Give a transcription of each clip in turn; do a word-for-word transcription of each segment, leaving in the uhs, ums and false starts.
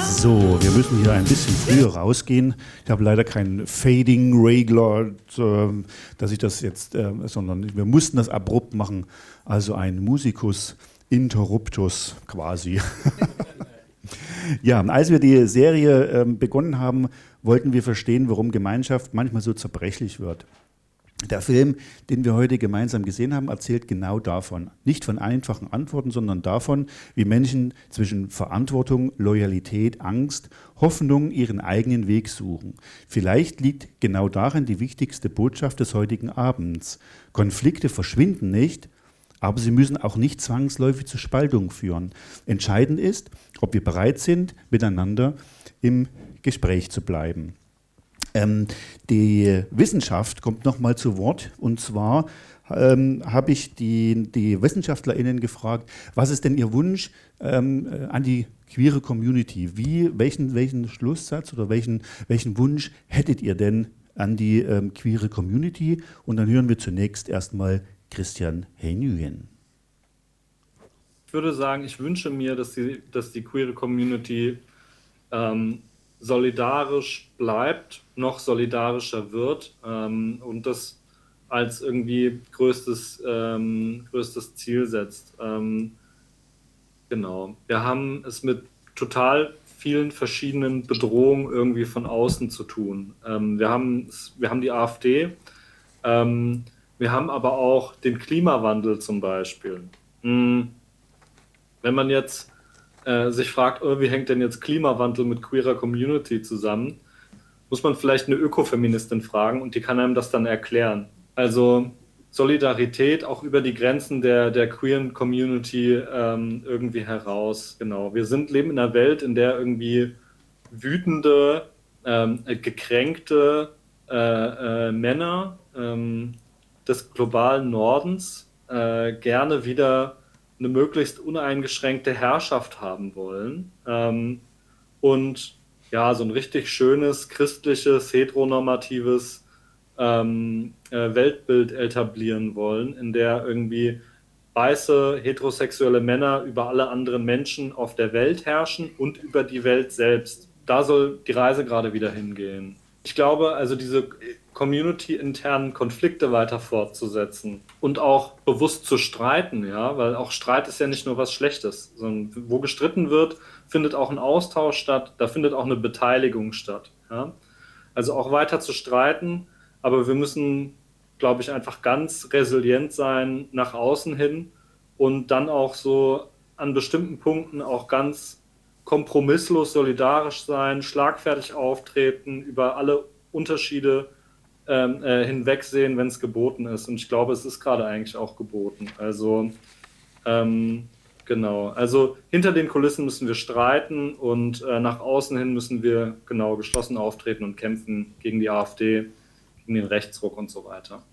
So, wir müssen hier ein bisschen früher rausgehen. Ich habe leider keinen Fading-Regler, äh, dass ich das jetzt, äh, sondern wir mussten das abrupt machen. Also ein Musicus Interruptus quasi. Ja, als wir die Serie äh, begonnen haben, wollten wir verstehen, warum Gemeinschaft manchmal so zerbrechlich wird. Der Film, den wir heute gemeinsam gesehen haben, erzählt genau davon. Nicht von einfachen Antworten, sondern davon, wie Menschen zwischen Verantwortung, Loyalität, Angst, Hoffnung ihren eigenen Weg suchen. Vielleicht liegt genau darin die wichtigste Botschaft des heutigen Abends. Konflikte verschwinden nicht, aber sie müssen auch nicht zwangsläufig zur Spaltung führen. Entscheidend ist, ob wir bereit sind, miteinander im Gespräch zu bleiben. Ähm, die Wissenschaft kommt nochmal zu Wort, und zwar ähm, habe ich die, die WissenschaftlerInnen gefragt, was ist denn ihr Wunsch ähm, an die queere Community? Wie, welchen, welchen Schlusssatz oder welchen, welchen Wunsch hättet ihr denn an die ähm, queere Community? Und dann hören wir zunächst erstmal Christian Nguyen. Ich würde sagen, ich wünsche mir, dass die, dass die queere Community ähm, solidarisch bleibt, noch solidarischer wird ähm, und das als irgendwie größtes, ähm, größtes Ziel setzt. Ähm, genau. Wir haben es mit total vielen verschiedenen Bedrohungen irgendwie von außen zu tun. Ähm, wir haben, wir haben die AfD, ähm, wir haben aber auch den Klimawandel zum Beispiel. Mhm. Wenn man jetzt Äh, sich fragt, oh, wie hängt denn jetzt Klimawandel mit queerer Community zusammen, muss man vielleicht eine Ökofeministin fragen und die kann einem das dann erklären. Also Solidarität auch über die Grenzen der, der queeren Community ähm, irgendwie heraus. Genau. Wir sind, leben in einer Welt, in der irgendwie wütende, ähm, gekränkte äh, äh, Männer ähm, des globalen Nordens äh, gerne wieder eine möglichst uneingeschränkte Herrschaft haben wollen ähm, und ja, so ein richtig schönes, christliches, heteronormatives ähm, äh, Weltbild etablieren wollen, in der irgendwie weiße, heterosexuelle Männer über alle anderen Menschen auf der Welt herrschen und über die Welt selbst. Da soll die Reise gerade wieder hingehen. Ich glaube, also diese community-internen Konflikte weiter fortzusetzen und auch bewusst zu streiten, ja, weil auch Streit ist ja nicht nur was Schlechtes, sondern wo gestritten wird, findet auch ein Austausch statt, da findet auch eine Beteiligung statt, ja. Also auch weiter zu streiten, aber wir müssen, glaube ich, einfach ganz resilient sein nach außen hin und dann auch so an bestimmten Punkten auch ganz kompromisslos solidarisch sein, schlagfertig auftreten, über alle Unterschiede ähm, äh, hinwegsehen, wenn es geboten ist. Und ich glaube, es ist gerade eigentlich auch geboten. Also ähm, genau. Also hinter den Kulissen müssen wir streiten und äh, nach außen hin müssen wir genau geschlossen auftreten und kämpfen gegen die AfD, gegen den Rechtsruck und so weiter.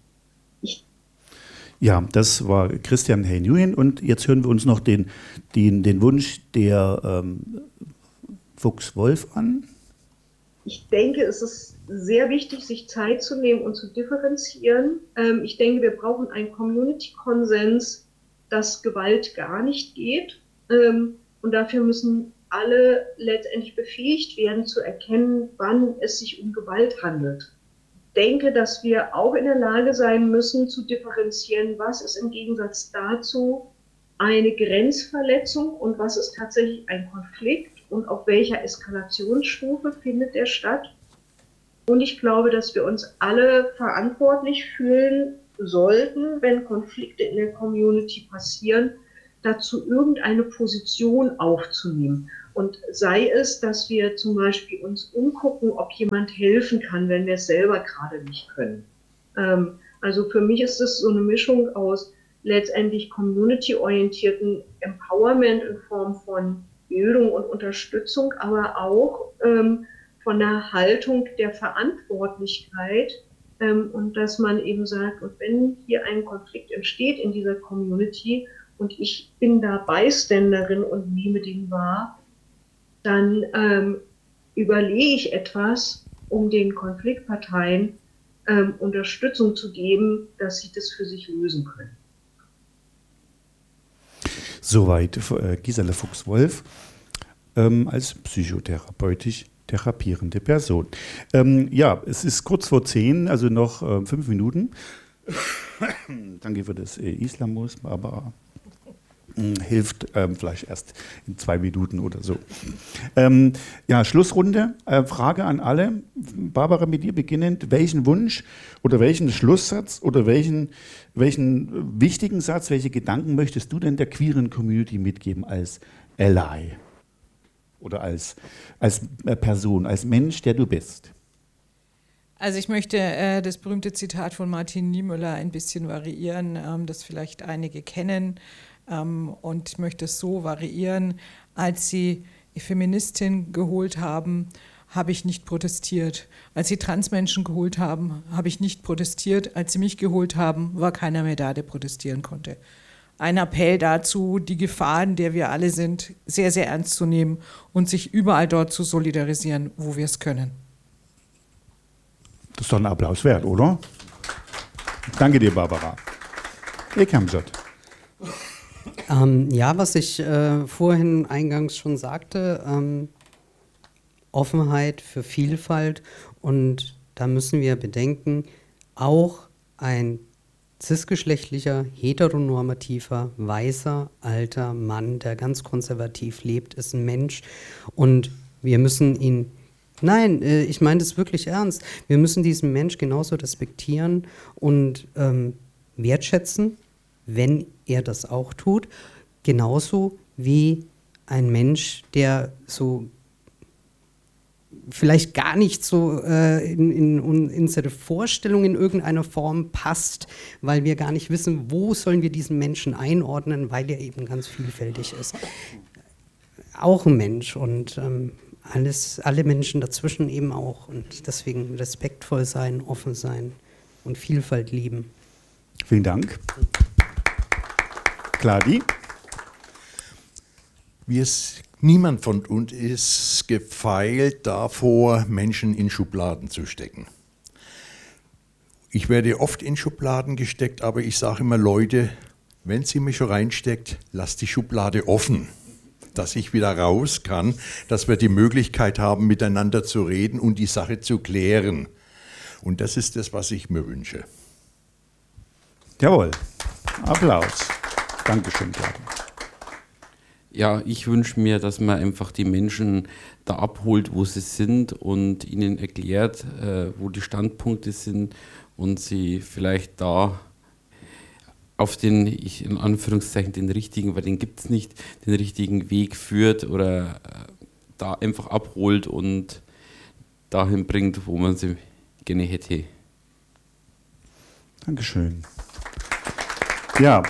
Ja, das war Christian Nguyen, und jetzt hören wir uns noch den, den, den Wunsch der ähm, Fuchs-Wolf an. Ich denke, es ist sehr wichtig, sich Zeit zu nehmen und zu differenzieren. Ähm, ich denke, wir brauchen einen Community-Konsens, dass Gewalt gar nicht geht. Ähm, und dafür müssen alle letztendlich befähigt werden, zu erkennen, wann es sich um Gewalt handelt. Ich denke, dass wir auch in der Lage sein müssen, zu differenzieren, was ist im Gegensatz dazu eine Grenzverletzung und was ist tatsächlich ein Konflikt und auf welcher Eskalationsstufe findet der statt. Und ich glaube, dass wir uns alle verantwortlich fühlen sollten, wenn Konflikte in der Community passieren, dazu irgendeine Position aufzunehmen. Und sei es, dass wir zum Beispiel uns umgucken, ob jemand helfen kann, wenn wir es selber gerade nicht können. Ähm, also für mich ist es so eine Mischung aus letztendlich community-orientierten Empowerment in Form von Bildung und Unterstützung, aber auch ähm, von der Haltung der Verantwortlichkeit ähm, und dass man eben sagt, und wenn hier ein Konflikt entsteht in dieser Community und ich bin da Byständerin und nehme den wahr, dann ähm, überlege ich etwas, um den Konfliktparteien ähm, Unterstützung zu geben, dass sie das für sich lösen können. Soweit äh, Gisela Fuchs-Wolf. ähm, als psychotherapeutisch therapierende Person. Ähm, ja, es ist kurz vor zehn, also noch äh, fünf Minuten. Danke für das äh, Islamus, aber äh, hilft ähm, vielleicht erst in zwei Minuten oder so. Ähm, ja, Schlussrunde. Äh, Frage an alle. Barbara, mit dir beginnend. Welchen Wunsch oder welchen Schlusssatz oder welchen, welchen wichtigen Satz, welche Gedanken möchtest du denn der queeren Community mitgeben als Ally? Oder als, als Person, als Mensch, der du bist? Also ich möchte äh, das berühmte Zitat von Martin Niemöller ein bisschen variieren, ähm, das vielleicht einige kennen, ähm, und möchte es so variieren: Als sie Feministin geholt haben, habe ich nicht protestiert. Als sie Transmenschen geholt haben, habe ich nicht protestiert. Als sie mich geholt haben, war keiner mehr da, der protestieren konnte. Ein Appell dazu, die Gefahr, in der wir alle sind, sehr, sehr ernst zu nehmen und sich überall dort zu solidarisieren, wo wir es können. Das ist doch ein Applaus wert, oder? Danke dir, Barbara. Ich habe gesagt. Ähm, ja, was ich äh, vorhin eingangs schon sagte, ähm, Offenheit für Vielfalt, und da müssen wir bedenken, auch ein cisgeschlechtlicher, heteronormativer, weißer, alter Mann, der ganz konservativ lebt, ist ein Mensch, und wir müssen ihn, nein, äh, ich meine das wirklich ernst, wir müssen diesen Mensch genauso respektieren und ähm, wertschätzen, wenn er das auch tut, genauso wie ein Mensch, der so vielleicht gar nicht so äh, in, in, in unsere Vorstellung in irgendeiner Form passt, weil wir gar nicht wissen, wo sollen wir diesen Menschen einordnen, weil er eben ganz vielfältig ist. Auch ein Mensch, und ähm, alles, alle Menschen dazwischen eben auch, und deswegen respektvoll sein, offen sein und Vielfalt lieben. Vielen Dank. Claudi? Wir Niemand von uns ist gefeilt davor, Menschen in Schubladen zu stecken. Ich werde oft in Schubladen gesteckt, aber ich sage immer, Leute, wenn sie mich reinsteckt, lasst die Schublade offen, dass ich wieder raus kann, dass wir die Möglichkeit haben, miteinander zu reden und die Sache zu klären. Und das ist das, was ich mir wünsche. Jawohl. Applaus. Dankeschön, Claudi. Ja, ich wünsche mir, dass man einfach die Menschen da abholt, wo sie sind, und ihnen erklärt, äh, wo die Standpunkte sind, und sie vielleicht da auf den, ich in Anführungszeichen, den richtigen, weil den gibt es nicht, den richtigen Weg führt oder äh, da einfach abholt und dahin bringt, wo man sie gerne hätte. Dankeschön. Ja.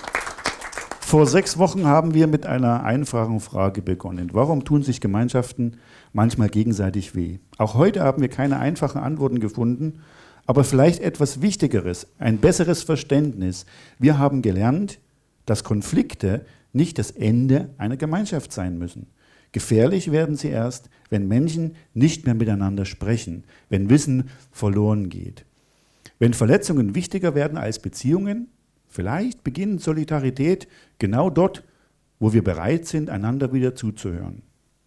Vor sechs Wochen haben wir mit einer einfachen Frage begonnen. Warum tun sich Gemeinschaften manchmal gegenseitig weh? Auch heute haben wir keine einfachen Antworten gefunden, aber vielleicht etwas Wichtigeres, ein besseres Verständnis. Wir haben gelernt, dass Konflikte nicht das Ende einer Gemeinschaft sein müssen. Gefährlich werden sie erst, wenn Menschen nicht mehr miteinander sprechen, wenn Wissen verloren geht. Wenn Verletzungen wichtiger werden als Beziehungen, vielleicht beginnt Solidarität genau dort, wo wir bereit sind, einander wieder zuzuhören.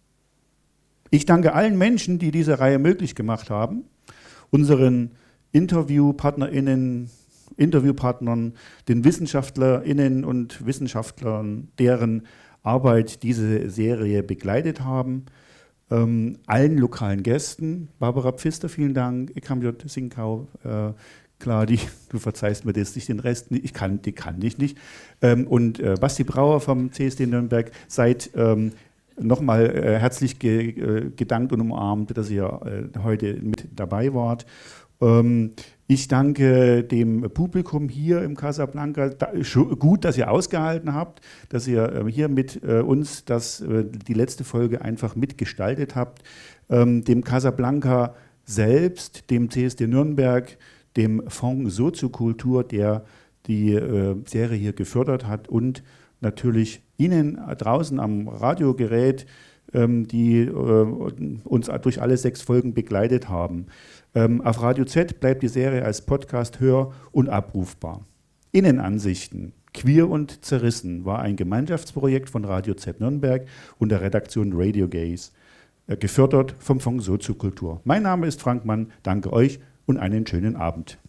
Ich danke allen Menschen, die diese Reihe möglich gemacht haben, unseren InterviewpartnerInnen, Interviewpartnern, den WissenschaftlerInnen und Wissenschaftlern, deren Arbeit diese Serie begleitet haben, ähm, allen lokalen Gästen, Barbara Pfister, vielen Dank, Ekamjot Sinkau, äh, Claudi, du verzeihst mir das, ich den Rest nicht, ich kann, die kann ich nicht. Ähm, und äh, Basti Brauer vom C S D Nürnberg, seid ähm, nochmal äh, herzlich ge, äh, gedankt und umarmt, dass ihr äh, heute mit dabei wart. Ähm, ich danke dem Publikum hier im Casablanca, da, gut, dass ihr ausgehalten habt, dass ihr äh, hier mit äh, uns das, äh, die letzte Folge einfach mitgestaltet habt. Ähm, dem Casablanca selbst, dem C S D Nürnberg, dem Fonds Soziokultur, der die äh, Serie hier gefördert hat, und natürlich Ihnen draußen am Radiogerät, ähm, die äh, uns durch alle sechs Folgen begleitet haben. Ähm, auf Radio Z bleibt die Serie als Podcast hör- und abrufbar. Innenansichten, Queer und Zerrissen war ein Gemeinschaftsprojekt von Radio Z Nürnberg und der Redaktion Radio Gaze, gefördert vom Fonds Soziokultur. Mein Name ist Frank Mann, danke euch und einen schönen Abend.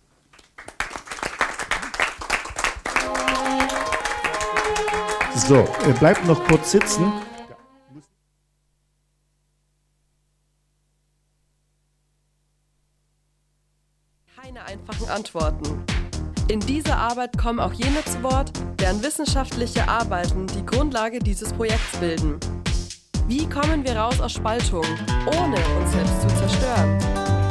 So, bleibt noch kurz sitzen. Keine einfachen Antworten. In dieser Arbeit kommen auch jene zu Wort, deren wissenschaftliche Arbeiten die Grundlage dieses Projekts bilden. Wie kommen wir raus aus Spaltung, ohne uns selbst zu zerstören?